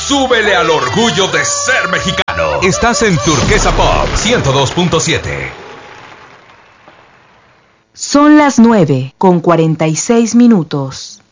Súbele al orgullo de ser mexicano. Estás en Turquesa Pop 102.7. Son las 9:46.